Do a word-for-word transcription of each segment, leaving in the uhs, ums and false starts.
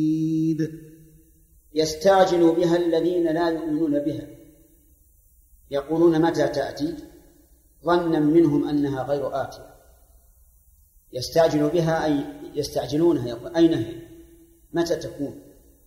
يستعجل بها الذين لا يؤمنون بها يقولون متى تأتي ظنا منهم أنها غير آتية. يستعجل بها أي يستعجلونها، يقول أين هي؟ متى تكون؟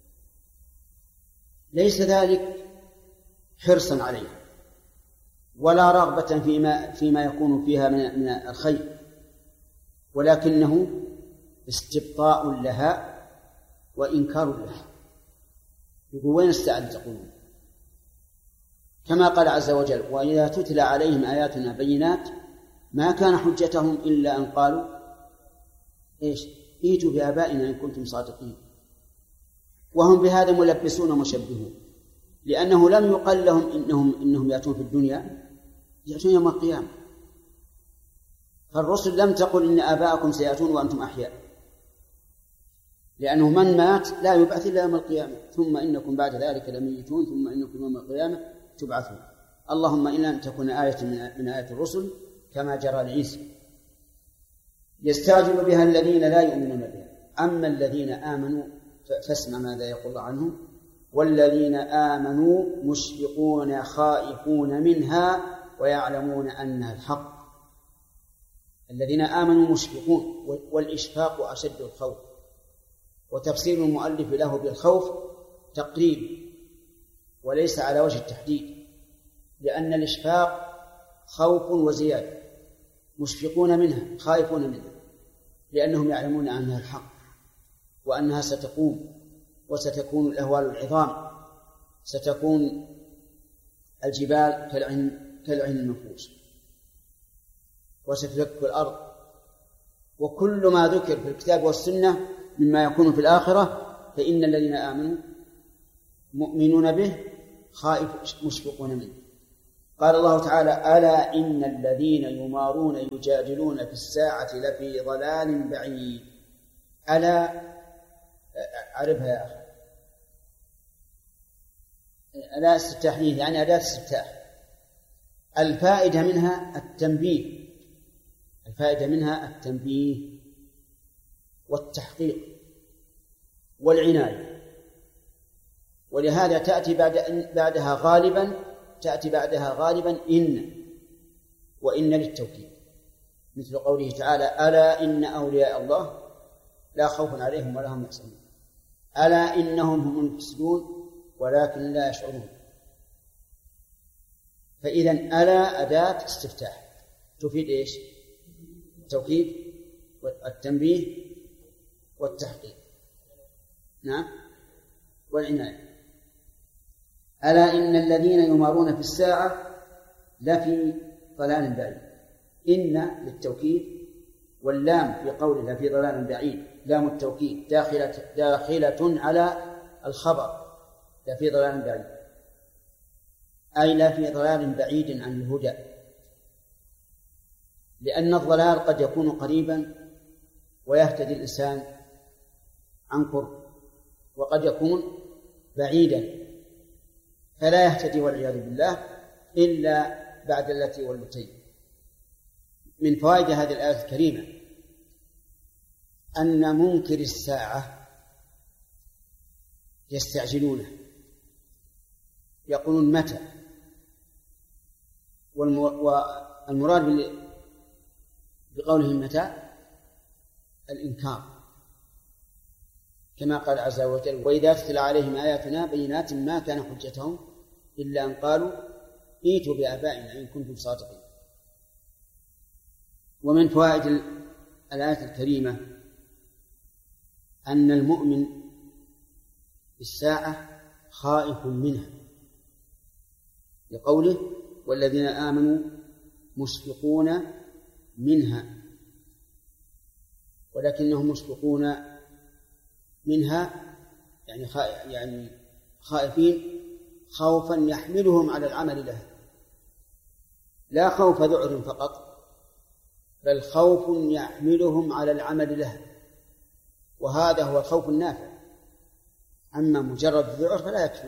ليس ذلك حرصا عليها ولا رغبة فيما, فيما يكون فيها من, من الخير، ولكنه استبطاء لها وإنكار لها. يقول وين الساعة تقولون؟ كما قال عز وجل وإذا تتلى عليهم آياتنا بينات ما كان حجتهم إلا أن قالوا إيش؟ ائتوا بآبائنا إن كنتم صادقين. وهم بهذا ملبسون مشبهون، لأنه لم يقل لهم إنهم, إنهم يأتون في الدنيا، يأتون يوم القيامة. فالرسل لم تقل إن آباءكم سيأتون وأنتم أحياء، لأنه من مات لا يبعث إلا يوم القيامة، ثم إنكم بعد ذلك لميتون ثم إنكم يوم القيامة تبعثون. اللهم إلا أن تكون آية من آيات الرسل كما جرى لعيسى. يستعجل بها الذين لا يؤمنون بها. أما الذين آمنوا فاسمع ماذا يقول الله عنهم: والذين آمنوا مشفقون خائفون منها ويعلمون أنها الحق. الذين آمنوا مشفقون، والإشفاق أشد الخوف، وتفسير المؤلف له بالخوف تقريب وليس على وجه التحديد، لأن الإشفاق خوف وزيادة. مشفقون منها خائفون منها لأنهم يعلمون أنها الحق وأنها ستقوم وستكون الأهوال العظام، ستكون الجبال كالعين كالعين المنفوش وستفك الأرض. وكل ما ذكر في الكتاب والسنة مما يكون في الآخرة فإن الذين آمنوا مؤمنون به خائف مشفقون منه. قال الله تعالى: ألا إن الذين يمارون يجادلون في الساعة لفي ضلال بعيد. ألا أعرفها يا أخي. ألا استفتاحية يعني أداة استفتاح. الفائدة منها التنبيه، الفائدة منها التنبيه والتحقيق والعناية، ولهذا تأتي بعد بعدها غالبا تأتي بعدها غالبا إن، وإن للتوكيد، مثل قوله تعالى: ألا إن أولياء الله لا خوف عليهم ولا هم يحزنون. ألا إنهم هم المفسدون ولكن لا يشعرون. فإذا ألا أداة استفتاح تفيد إيش؟ التوكيد والتنبيه والتحقيق، نعم، والعناية. ألا إن الذين يمارون في الساعة لفي ضلال بعيد. إن للتوكيد، واللام في قوله لفي ضلال بعيد لام التوكيد داخلة, داخلة على الخبر لفي ضلال بعيد، أي لفي ضلال بعيد عن الهدى، لأن الضلال قد يكون قريبا ويهتدي الإنسان عن قرب، وقد يكون بعيدا فلا يهتدي والعياذ بالله إلا بعد التي والتي. من فوائد هذه الآية الكريمة أن منكر الساعة يستعجلونه، يقولون متى، والمراد بقولهم متى الإنكار، كما قال عز وجل: وإذا تتلى عليهم آياتنا بينات ما كان حجتهم إلا أن قالوا ائتوا بآبائنا إن كنتم صادقين. ومن فوائد الآية الكريمة أن المؤمن بالساعة خائف منها، لقوله: والذين آمنوا مشفقون منها، ولكنهم مشفقون منها يعني يعني خائفين خوفا يحملهم على العمل لها، لا خوف ذعر فقط، بل خوف يحملهم على العمل لها، وهذا هو الخوف النافع. أما مجرد الذعر فلا يكفي.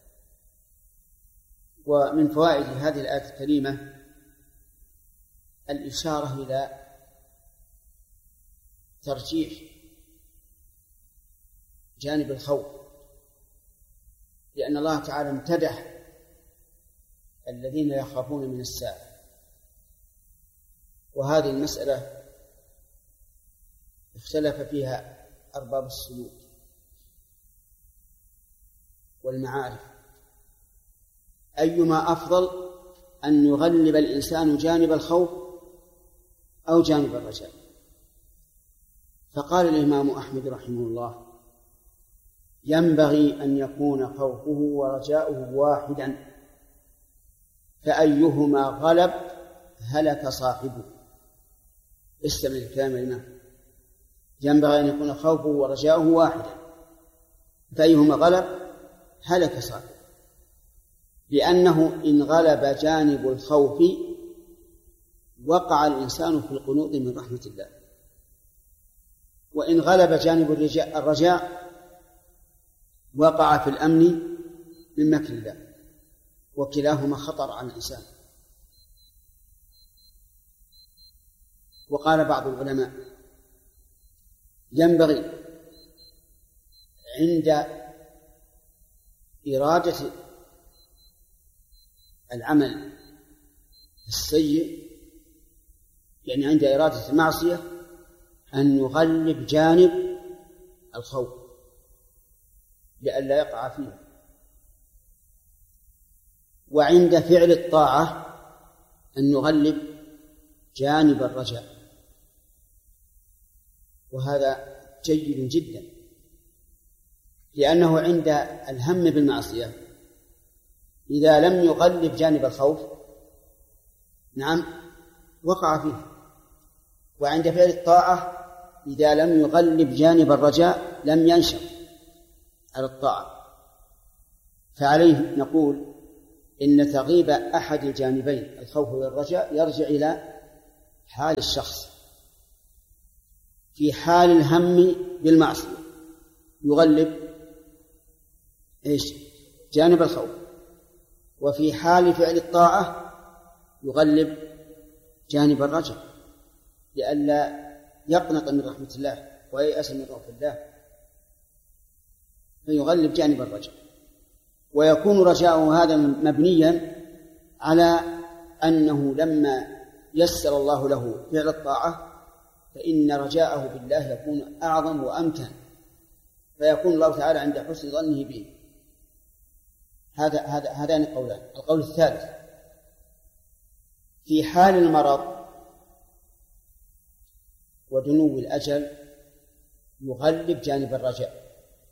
ومن فوائد هذه الآية الكريمة الإشارة إلى ترجيح جانب الخوف، لأن الله تعالى امتدح الذين يخافون من الساعة. وهذه المسألة اختلف فيها أرباب السلوك والمعارف، أيما أفضل، أن يغلب الإنسان جانب الخوف أو جانب الرجاء. فقال الإمام أحمد رحمه الله: ينبغي أن يكون خوفه ورجاؤه واحدا، فأيهما غلب هلك صاحبه. استمع الكلام الإمام: ينبغي أن يكون خوفه ورجاؤه واحدا، فأيهما غلب هلك صاحبه، لأنه إن غلب جانب الخوف وقع الإنسان في القنوط من رحمة الله، وإن غلب جانب الرجاء وقع في الأمن من مكر الله، وكلاهما خطر على الإنسان. وقال بعض العلماء: ينبغي عند إرادة العمل السيء، يعني عند إرادة المعصية، أن يغلب جانب الخوف لئلا يقع فيه، وعند فعل الطاعة أن يغلب جانب الرجاء. وهذا جيد جدا، لأنه عند الهم بالمعصية إذا لم يغلب جانب الخوف نعم وقع فيه، وعند فعل الطاعة إذا لم يغلب جانب الرجاء لم ينشط على الطاعة. فعليه نقول إن تغيب أحد الجانبين الخوف والرجاء يرجع إلى حال الشخص. في حال الهم بالمعصية يغلب إيش؟ جانب الخوف، وفي حال فعل الطاعة يغلب جانب الرجاء لئلا يقنط من رحمة الله وييأس من روح الله، فيغلب جانب الرجاء. ويكون رجاؤه هذا مبنيا على أنه لما يسر الله له فعل الطاعة فإن رجاءه بالله يكون أعظم وأمتن، فيكون الله تعالى عند حسن ظنه به. هذا هذا هذان قولان. القول الثالث: في حال المرض ودنو الأجل يغلب جانب الرجاء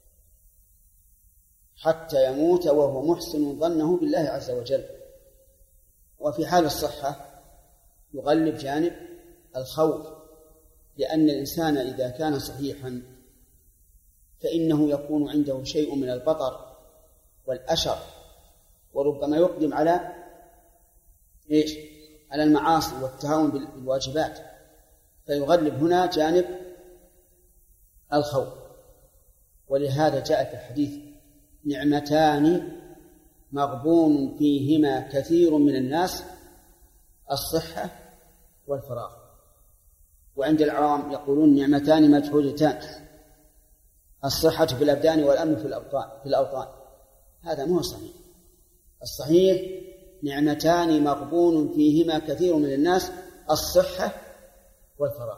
حتى يموت وهو محسن ظنه بالله عز وجل. وفي حال الصحة يغلب جانب الخوف، لأن الإنسان إذا كان صحيحا فإنه يكون عنده شيء من البطر والأشر، وربما يقدم على إيش؟ على المعاصي والتهاون بالواجبات، فيغلب هنا جانب الخوف. ولهذا جاء في الحديث: نعمتان مغبون فيهما كثير من الناس، الصحة والفراغ. وعند العوام يقولون نعمتان مجهولتان، الصحة في الأبدان والأمن في الأوطان في الأوطان هذا مو صحيح. الصحيح نعمتان مغبون فيهما كثير من الناس، الصحة والفراغ.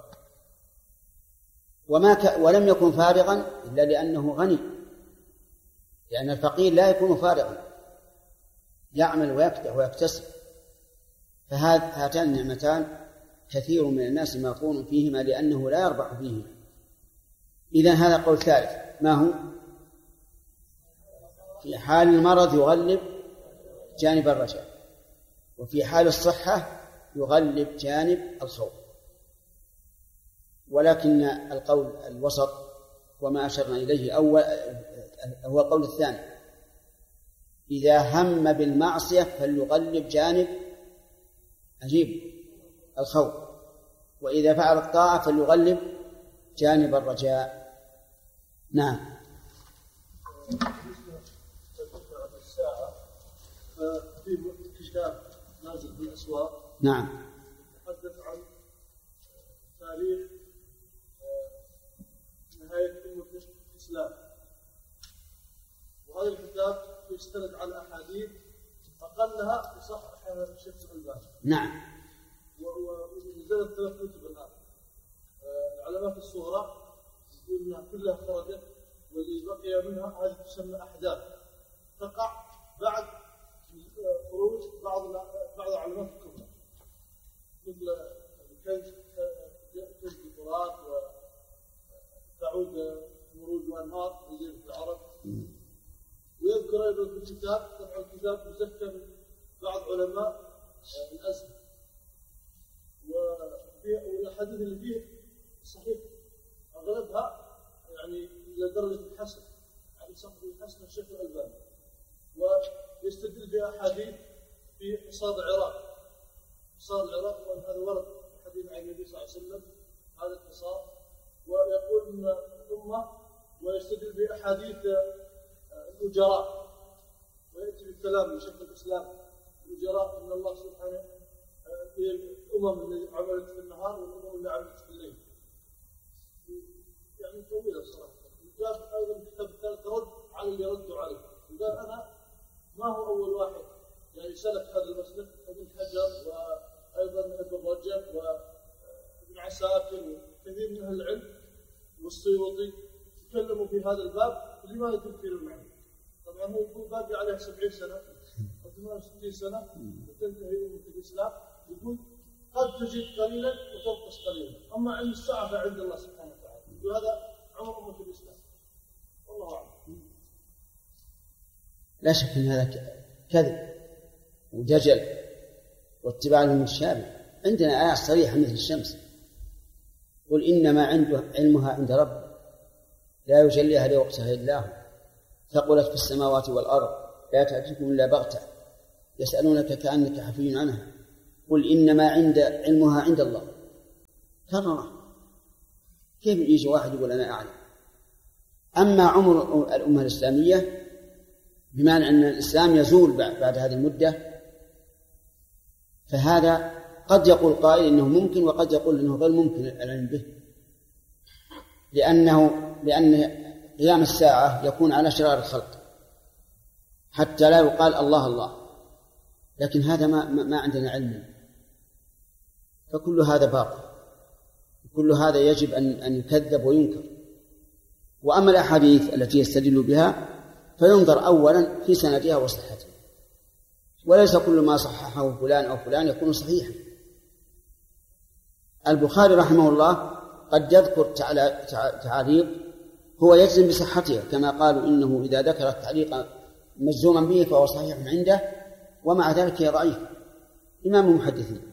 وما ك... ولم يكن فارغا إلا لأنه غني، لأن الفقير لا يكون فارغا، يعمل ويكدح ويكتسب. فهاتان النعمتان كثير من الناس مغبون فيهما لأنه لا يربح فيهما. إذن هذا قول ثالث، ما هو؟ في حال المرض يغلب جانب الرجاء، وفي حال الصحة يغلب جانب الخوف. ولكن القول الوسط وما أشرنا إليه أول هو القول الثاني: إذا هم بالمعصية فليغلب جانب أجيب الخوف، وإذا فعل الطاعة فليغلب جانب الرجاء. نعم. في كتاب نازل في الأسواق نعم يتحدث عن تاريخ نهاية أمة الإسلام يستند على أحاديث أقلها يصحح الشيخ الألباني. نعم. ونزلت ثلاث كتب الآن. العلامات الصغرى يقول أنها كلها خرجت، واللي بقي منها هذه تسمى أحداث تقع بعد خروج بعض بعض العلامات الكبرى، مثل الكنز كنز التراث وتعود مروج وأنهار زي في العرب. ويذكر أيضا في الكتاب طبعا الكتاب مزكى من بعض علماء الأزهر، والأحاديث اللي فيه صحيح أغلبها يعني إلى درجة الحسن، يعني صحيح الحسن الشيخ الألباني، ويستدل بأحاديث في حصاد العراق. حصاد العراق وهذا ورد حديث عن النبي صلى الله عليه وسلم هذا الحصاد، ويقول أن الأمة ويستدل بأحاديث الأجراء، ويأتي بالكلام لشيخ الإسلام الأجراء أن الله سبحانه في الأمم اللي عملت في النهار والأمم اللي عملت في الليل، يعني طويلة صراحة. وجاب أيضا كتاب الثالث رد على اللي ردوا عليه، وقال أنا ما هو أول واحد يعني سلك هذا المسلك، ابن حجر وأيضا ابن رجب وابن عساكر وكثير من أهل العلم والسيوطي تكلموا في هذا الباب، لماذا تنكرون عنه؟ طبعا هو يقول باقي عليه سبعين سنة أو ثمان وستين سنة وتنتهي أمة الإسلام، يقول قد تزيد قليلا وتنقص قليلا، أما علم الساعة فعند الله سبحانه وتعالى. يقول هذا عمر أمة الإسلام، والله أعلم. لا شك أن هذا كذب ودجل واتباع المتشابه. عندنا آيات صريحة مثل الشمس، قل إنما عنده علمها عند ربي لا يجليها لوقتها إلا هو ثقلت في السماوات والأرض لا تأتيكم إلا بغتة يسألونك كأنك حفي عنها قل إنما عند علمها عند الله. كرره. كيف يجي واحد يقول أنا أعلم؟ أما عمر الأمة الإسلامية بمعنى أن الإسلام يزول بعد هذه المدة، فهذا قد يقول قائل إنه ممكن وقد يقول إنه غير ممكن العلم به، لأنه لأن قيام الساعة يكون على شرار الخلق حتى لا يقال الله الله، لكن هذا ما, ما عندنا علم، فكل هذا باطل، كل هذا يجب أن, أن يكذب وينكر. وأما الأحاديث التي يستدل بها فينظر أولا في سندها وصحتها، وليس كل ما صححه فلان أو فلان يكون صحيحا. البخاري رحمه الله قد يذكر تعليق هو يجزم بصحتها، كما قالوا إنه إذا ذكر التعليق مجزوما به فهو صحيح عنده، ومع ذلك هي ضعيف. إمام المحدثين.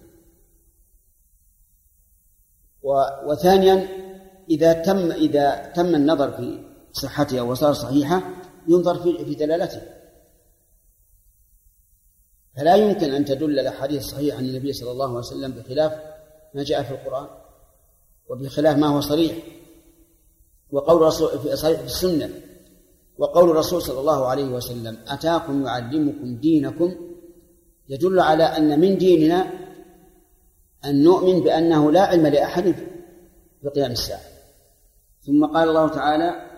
وثانيا إذا تم إذا تم النظر في صحتها وصار صحيحة ينظر في دلالتها، فلا يمكن أن تدل الأحاديث الصحيحة عن النبي صلى الله عليه وسلم بخلاف ما جاء في القرآن وبخلاف ما هو صريح وقول رسول في صحيح السنة. وقول الرسول صلى الله عليه وسلم أتاكم يعلمكم دينكم يدل على أن من ديننا أن نؤمن بأنه لا علم لأحد بقيام الساعة. ثم قال الله تعالى